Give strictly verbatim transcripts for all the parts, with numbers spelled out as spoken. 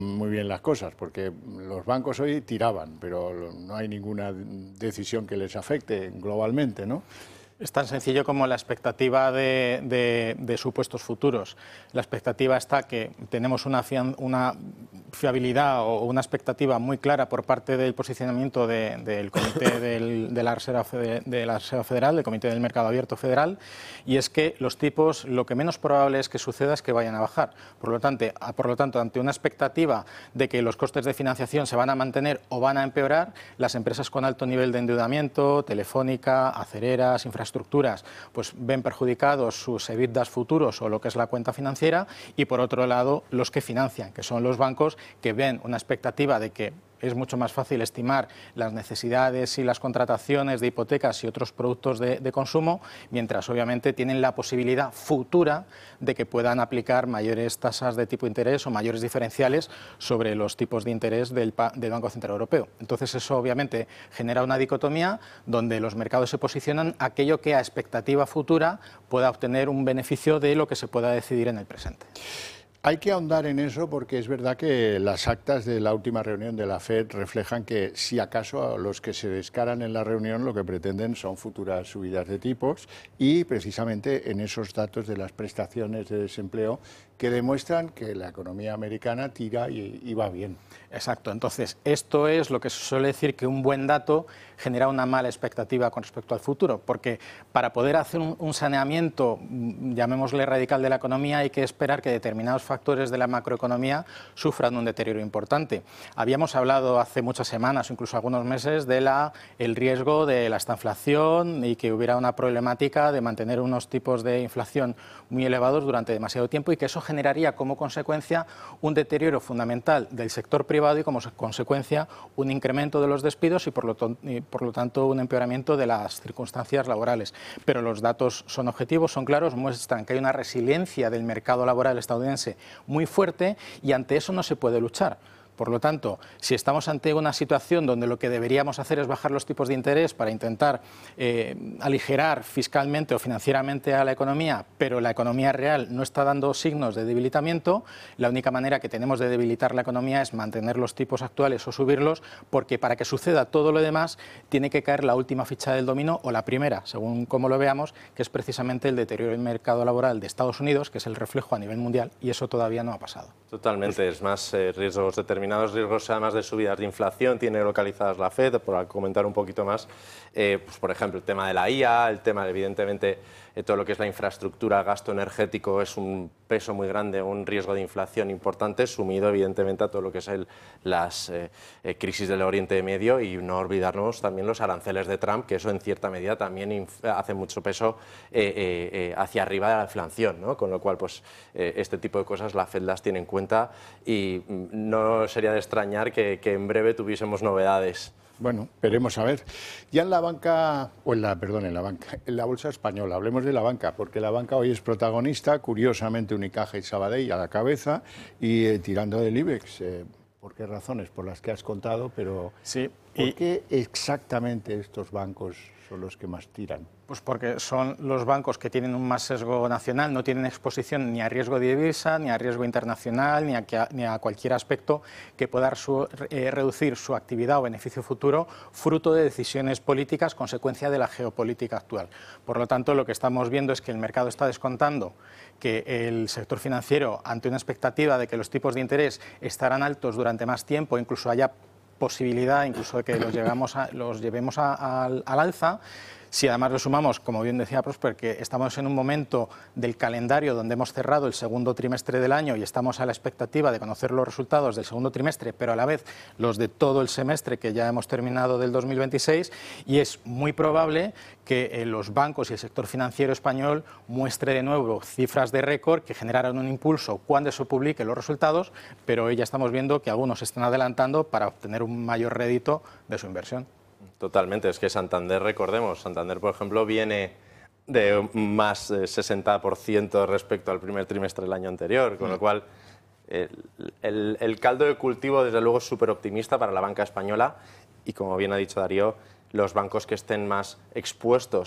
muy bien las cosas, porque los bancos hoy tiraban, pero no hay ninguna decisión que les afecte globalmente, ¿no? Es tan sencillo como la expectativa de, de, de supuestos futuros. La expectativa está que tenemos una, fian, una fiabilidad o una expectativa muy clara por parte del posicionamiento de, del Comité del, de, la Reserva, de la Reserva Federal, del Comité del Mercado Abierto Federal, y es que los tipos, lo que menos probable es que suceda es que vayan a bajar. Por lo tanto, por lo tanto, ante una expectativa de que los costes de financiación se van a mantener o van a empeorar, las empresas con alto nivel de endeudamiento, Telefónica, acereras, infraestructuras, estructuras, pues ven perjudicados sus EBITDAs futuros o lo que es la cuenta financiera, y por otro lado los que financian, que son los bancos, que ven una expectativa de que es mucho más fácil estimar las necesidades y las contrataciones de hipotecas y otros productos de, de consumo, mientras obviamente tienen la posibilidad futura de que puedan aplicar mayores tasas de tipo de interés o mayores diferenciales sobre los tipos de interés del, del Banco Central Europeo. Entonces eso obviamente genera una dicotomía donde los mercados se posicionan aquello que a expectativa futura pueda obtener un beneficio de lo que se pueda decidir en el presente. Hay que ahondar en eso porque es verdad que las actas de la última reunión de la FED reflejan que si acaso los que se descaran en la reunión lo que pretenden son futuras subidas de tipos, y precisamente en esos datos de las prestaciones de desempleo que demuestran que la economía americana tira y, y va bien. Exacto, entonces esto es lo que se suele decir que un buen dato genera una mala expectativa con respecto al futuro, porque para poder hacer un, un saneamiento, llamémosle radical, de la economía, hay que esperar que determinados factores de la macroeconomía sufran un deterioro importante. Habíamos hablado hace muchas semanas o incluso algunos meses de la, el riesgo de la estanflación y que hubiera una problemática de mantener unos tipos de inflación muy elevados durante demasiado tiempo, y que eso generaría como consecuencia un deterioro fundamental del sector privado y como consecuencia un incremento de los despidos y por lo, y por lo tanto un empeoramiento de las circunstancias laborales. Pero los datos son objetivos, son claros, muestran que hay una resiliencia del mercado laboral estadounidense muy fuerte, y ante eso no se puede luchar. Por lo tanto, si estamos ante una situación donde lo que deberíamos hacer es bajar los tipos de interés para intentar eh, aligerar fiscalmente o financieramente a la economía, pero la economía real no está dando signos de debilitamiento, la única manera que tenemos de debilitar la economía es mantener los tipos actuales o subirlos, porque para que suceda todo lo demás tiene que caer la última ficha del dominó, o la primera, según como lo veamos, que es precisamente el deterioro del mercado laboral de Estados Unidos, que es el reflejo a nivel mundial, y eso todavía no ha pasado. Totalmente, es más eh, riesgos determinados. riesgos además de subidas de inflación tiene localizadas la FED, por comentar un poquito más, eh, pues por ejemplo el tema de la I A, el tema evidentemente eh, todo lo que es la infraestructura, gasto energético es un peso muy grande, un riesgo de inflación importante sumido evidentemente a todo lo que es el, las eh, eh, crisis del Oriente Medio, y no olvidarnos también los aranceles de Trump, que eso en cierta medida también hace mucho peso eh, eh, eh, hacia arriba de la inflación, ¿no? Con lo cual pues eh, este tipo de cosas la FED las tiene en cuenta, y no sería de extrañar que, que en breve tuviésemos novedades. Bueno, veremos a ver. Ya en la banca, o en la, perdón, en la banca, en la bolsa española, hablemos de la banca, porque la banca hoy es protagonista, curiosamente Unicaja y Sabadell a la cabeza, y eh, tirando del IBEX. Eh, ¿Por qué razones? Por las que has contado, pero sí, ¿por y... qué exactamente estos bancos son los que más tiran? Pues porque son los bancos que tienen un más sesgo nacional, no tienen exposición ni a riesgo de divisa, ni a riesgo internacional, ni a, que, ni a cualquier aspecto que pueda su, eh, reducir su actividad o beneficio futuro fruto de decisiones políticas, consecuencia de la geopolítica actual. Por lo tanto, lo que estamos viendo es que el mercado está descontando que el sector financiero, ante una expectativa de que los tipos de interés estarán altos durante más tiempo, incluso haya posibilidad incluso de que los, llevamos a, los llevemos a, a, al alza. Si además lo sumamos, como bien decía Prosper, que estamos en un momento del calendario donde hemos cerrado el segundo trimestre del año y estamos a la expectativa de conocer los resultados del segundo trimestre, pero a la vez los de todo el semestre que ya hemos terminado del dos mil veintiséis, y es muy probable que los bancos y el sector financiero español muestre de nuevo cifras de récord que generaron un impulso cuando se publiquen los resultados, pero hoy ya estamos viendo que algunos están adelantando para obtener un mayor rédito de su inversión. Totalmente, es que Santander, recordemos, Santander, por ejemplo, viene de más de sesenta por ciento respecto al primer trimestre del año anterior, con lo cual el, el, el caldo de cultivo, desde luego, es súper optimista para la banca española, y como bien ha dicho Darío, los bancos que estén más expuestos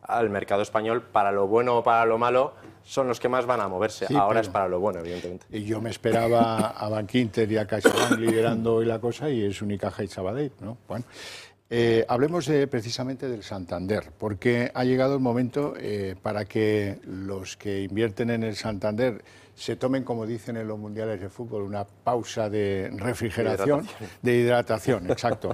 al mercado español, para lo bueno o para lo malo, son los que más van a moverse. Sí, Ahora pero... es para lo bueno, evidentemente. Y yo me esperaba a Bankinter y a CaixaBank liderando hoy la cosa y es Unicaja y Sabadell, ¿no? Bueno, eh, hablemos de, precisamente del Santander, porque ha llegado el momento eh, para que los que invierten en el Santander se tomen, como dicen en los mundiales de fútbol, una pausa de refrigeración, de hidratación, de hidratación exacto.